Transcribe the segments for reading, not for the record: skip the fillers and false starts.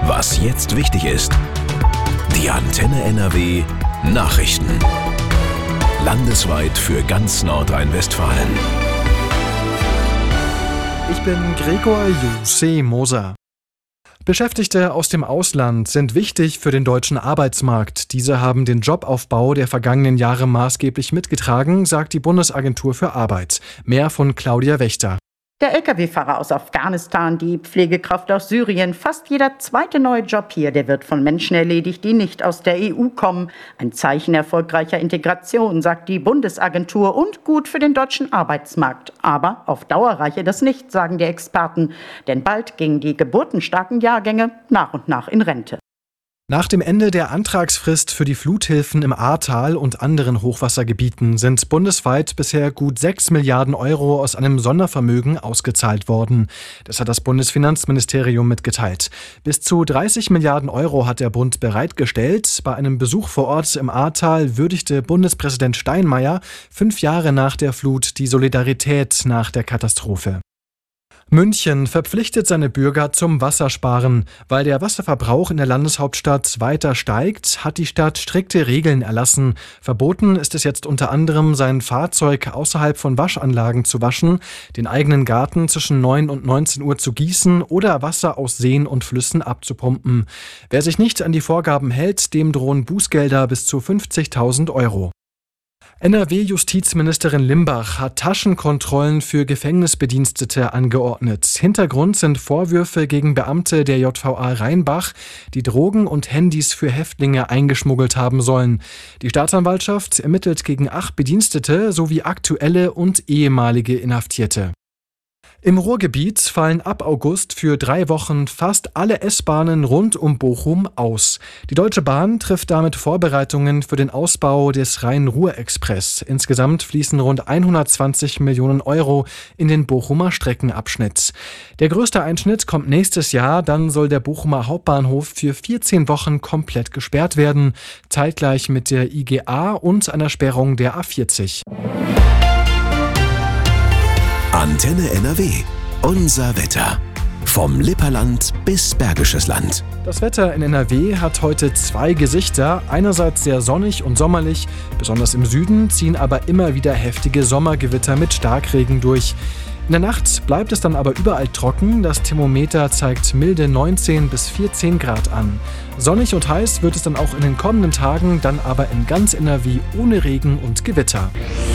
Was jetzt wichtig ist. Die Antenne NRW Nachrichten. Landesweit für ganz Nordrhein-Westfalen. Ich bin Gregor Juse Moser. Beschäftigte aus dem Ausland sind wichtig für den deutschen Arbeitsmarkt. Diese haben den Jobaufbau der vergangenen Jahre maßgeblich mitgetragen, sagt die Bundesagentur für Arbeit. Mehr von Claudia Wächter. Der Lkw-Fahrer aus Afghanistan, die Pflegekraft aus Syrien, fast jeder zweite neue Job hier, der wird von Menschen erledigt, die nicht aus der EU kommen. Ein Zeichen erfolgreicher Integration, sagt die Bundesagentur, und gut für den deutschen Arbeitsmarkt. Aber auf Dauer reiche das nicht, sagen die Experten, denn bald gingen die geburtenstarken Jahrgänge nach und nach in Rente. Nach dem Ende der Antragsfrist für die Fluthilfen im Ahrtal und anderen Hochwassergebieten sind bundesweit bisher gut 6 Milliarden Euro aus einem Sondervermögen ausgezahlt worden. Das hat das Bundesfinanzministerium mitgeteilt. Bis zu 30 Milliarden Euro hat der Bund bereitgestellt. Bei einem Besuch vor Ort im Ahrtal würdigte Bundespräsident Steinmeier 5 Jahre nach der Flut die Solidarität nach der Katastrophe. München verpflichtet seine Bürger zum Wassersparen. Weil der Wasserverbrauch in der Landeshauptstadt weiter steigt, hat die Stadt strikte Regeln erlassen. Verboten ist es jetzt unter anderem, sein Fahrzeug außerhalb von Waschanlagen zu waschen, den eigenen Garten zwischen 9 und 19 Uhr zu gießen oder Wasser aus Seen und Flüssen abzupumpen. Wer sich nicht an die Vorgaben hält, dem drohen Bußgelder bis zu 50.000 Euro. NRW-Justizministerin Limbach hat Taschenkontrollen für Gefängnisbedienstete angeordnet. Hintergrund sind Vorwürfe gegen Beamte der JVA Rheinbach, die Drogen und Handys für Häftlinge eingeschmuggelt haben sollen. Die Staatsanwaltschaft ermittelt gegen 8 Bedienstete sowie aktuelle und ehemalige Inhaftierte. Im Ruhrgebiet fallen ab August für 3 Wochen fast alle S-Bahnen rund um Bochum aus. Die Deutsche Bahn trifft damit Vorbereitungen für den Ausbau des Rhein-Ruhr-Express. Insgesamt fließen rund 120 Millionen Euro in den Bochumer Streckenabschnitt. Der größte Einschnitt kommt nächstes Jahr, dann soll der Bochumer Hauptbahnhof für 14 Wochen komplett gesperrt werden, zeitgleich mit der IGA und einer Sperrung der A40. Antenne NRW. Unser Wetter. Vom Lipperland bis Bergisches Land. Das Wetter in NRW hat heute 2 Gesichter. Einerseits sehr sonnig und sommerlich. Besonders im Süden ziehen aber immer wieder heftige Sommergewitter mit Starkregen durch. In der Nacht bleibt es dann aber überall trocken. Das Thermometer zeigt milde 19 bis 14 Grad an. Sonnig und heiß wird es dann auch in den kommenden Tagen, dann aber in ganz NRW ohne Regen und Gewitter.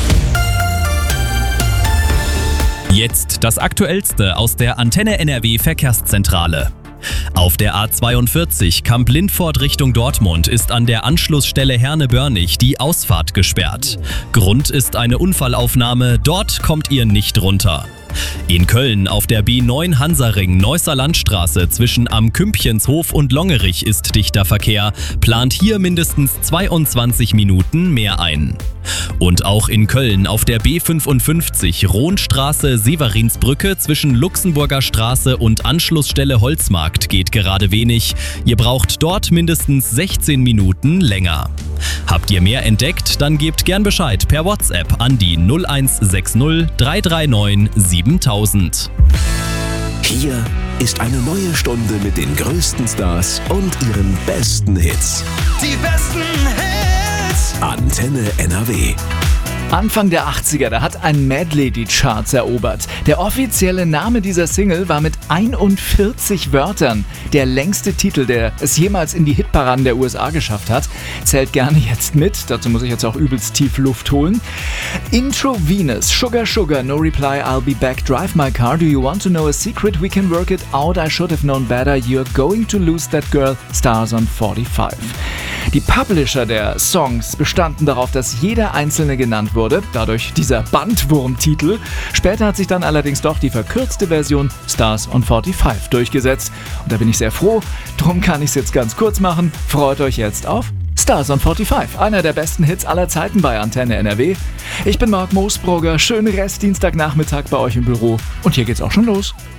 Jetzt das Aktuellste aus der Antenne NRW Verkehrszentrale. Auf der A42 Kamp-Lindfort Richtung Dortmund ist an der Anschlussstelle Herne-Börnig die Ausfahrt gesperrt. Grund ist eine Unfallaufnahme, dort kommt ihr nicht runter. In Köln auf der B9 Hansaring Neusser Landstraße zwischen Am Kümpchenshof und Longerich ist dichter Verkehr, plant hier mindestens 22 Minuten mehr ein. Und auch in Köln auf der B55 Rohnstraße Severinsbrücke zwischen Luxemburger Straße und Anschlussstelle Holzmarkt geht gerade wenig. Ihr braucht dort mindestens 16 Minuten länger. Habt ihr mehr entdeckt? Dann gebt gern Bescheid per WhatsApp an die 0160 339 7000. Hier ist eine neue Stunde mit den größten Stars und ihren besten Hits. Die besten Hits! Antenne NRW. Anfang der 80er, da hat ein Medley die Charts erobert. Der offizielle Name dieser Single war mit 41 Wörtern der längste Titel, der es jemals in die Hitparaden der USA geschafft hat. Zählt gerne jetzt mit, dazu muss ich jetzt auch übelst tief Luft holen. Intravenous, Sugar Sugar, No Reply, I'll Be Back, Drive My Car, Do You Want to Know a Secret, We Can Work It Out, I Should Have Known Better, You're Going to Lose That Girl, Stars on 45. Die Publisher der Songs bestanden darauf, dass jeder einzelne genannt wurde, dadurch dieser Bandwurmtitel. Später hat sich dann allerdings doch die verkürzte Version Stars on 45 durchgesetzt. Und da bin ich sehr froh, drum kann ich es jetzt ganz kurz machen. Freut euch jetzt auf Stars on 45, einer der besten Hits aller Zeiten bei Antenne NRW. Ich bin Marc Moosbrugger, schönen Restdientagnachmittag bei euch im Büro und hier geht's auch schon los.